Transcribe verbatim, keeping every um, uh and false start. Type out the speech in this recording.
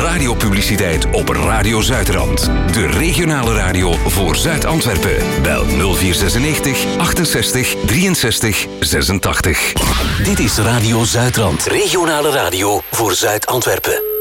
radiopubliciteit op Radio Zuidrand. De regionale radio voor Zuid-Antwerpen. Bel nul vier zesennegentig achtenzestig drieënzestig zesentachtig. Dit is Radio Zuidrand. Regionale radio voor Zuid-Antwerpen.